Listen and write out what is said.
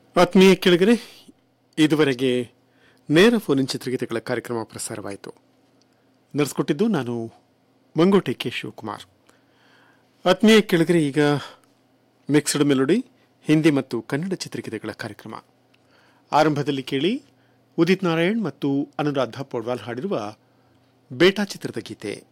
ಆತ್ಮೀಯ ಕೆಳಗರೆ, ಇದುವರೆಗೆ ನೇರ ಫೋನಿನ ಚಿತ್ರಗೀತೆಗಳ ಕಾರ್ಯಕ್ರಮ ಪ್ರಸಾರವಾಯಿತು. ನಡೆಸ್ಕೊಟ್ಟಿದ್ದು ನಾನು ಮಂಗೋಟೆ ಕೆ ಶಿವಕುಮಾರ್. ಆತ್ಮೀಯ ಕೆಳಗರೆ, ಈಗ ಮಿಕ್ಸ್ಡ್ ಮೆಲೋಡಿ ಹಿಂದಿ ಮತ್ತು ಕನ್ನಡ ಚಿತ್ರಗೀತೆಗಳ ಕಾರ್ಯಕ್ರಮ. ಆರಂಭದಲ್ಲಿ ಕೇಳಿ ಉದಿತ್ ನಾರಾಯಣ್ ಮತ್ತು ಅನುರಾಧ ಪೌಡ್ವಾಲ್ ಹಾಡಿರುವ ಬೇಟಾ ಚಿತ್ರದ ಗೀತೆ.